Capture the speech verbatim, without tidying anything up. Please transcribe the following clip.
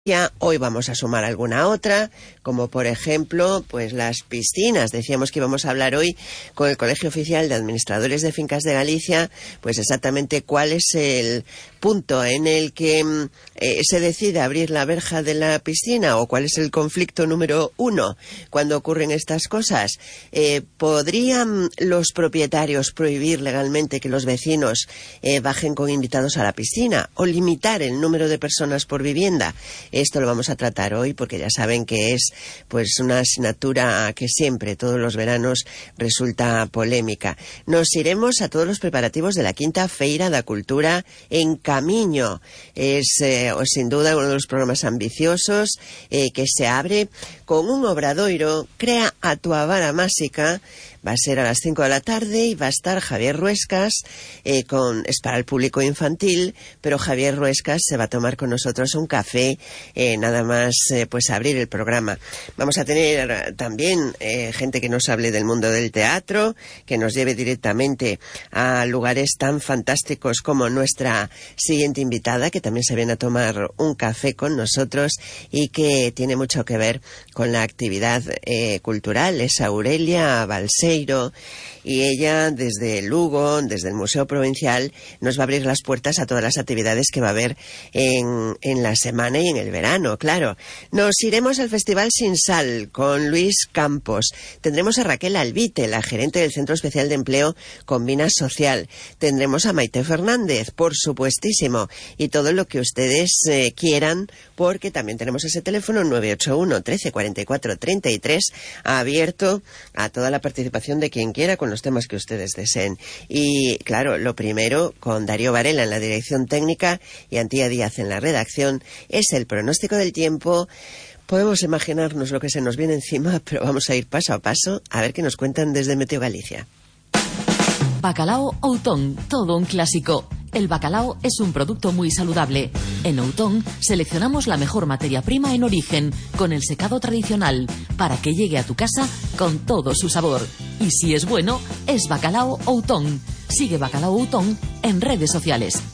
Ya, hoy vamos a sumar alguna otra, como por ejemplo, pues las piscinas. Decíamos que íbamos a hablar hoy con el Colegio Oficial de Administradores de Fincas de Galicia, pues exactamente cuál es el punto en el que eh, se decide abrir la verja de la piscina, o cuál es el conflicto número uno cuando ocurren estas cosas. Eh, ¿Podrían los propietarios prohibir legalmente que los vecinos eh, bajen con invitados a la piscina, o limitar el número de personas por vivienda? Esto lo vamos a tratar hoy porque ya saben que es pues una asignatura que siempre, todos los veranos, resulta polémica. Nos iremos a todos los preparativos de la quinta Feira da Cultura en Camiño. Es eh, sin duda uno de los programas ambiciosos eh, que se abre con un obradoiro Crea a tua vara máxica. Va a ser a las cinco de la tarde y va a estar Javier Ruescas, eh, con, es para el público infantil, pero Javier Ruescas se va a tomar con nosotros un café, eh, nada más eh, pues abrir el programa. Vamos a tener también eh, gente que nos hable del mundo del teatro, que nos lleve directamente a lugares tan fantásticos como nuestra siguiente invitada, que también se viene a tomar un café con nosotros y que tiene mucho que ver con la actividad eh, cultural. Es Aurelia Balseiro, y ella desde Lugo, desde el Museo Provincial, nos va a abrir las puertas a todas las actividades que va a haber en, en la semana y en el verano, claro. Nos iremos al Festival Sin Sal con Luis Campos. Tendremos a Raquel Albite, la gerente del Centro Especial de Empleo Combina Social. Tendremos a Maite Fernández, por supuestísimo, y todo lo que ustedes eh, quieran, porque también tenemos ese teléfono nueve ocho uno, trece, cuarenta y cuatro, treinta y tres, abierto a toda la participación de quien quiera con los temas que ustedes deseen. Y claro, lo primero, con Darío Varela en la dirección técnica y Antía Díaz en la redacción, es el pronóstico del tiempo. Podemos imaginarnos lo que se nos viene encima, pero vamos a ir paso a paso a ver qué nos cuentan desde Meteo Galicia. Bacalao Outón, todo un clásico. El bacalao es un producto muy saludable. En Outón seleccionamos la mejor materia prima en origen, con el secado tradicional, para que llegue a tu casa con todo su sabor. Y si es bueno, es Bacalao Outón. Sigue Bacalao Outón en redes sociales.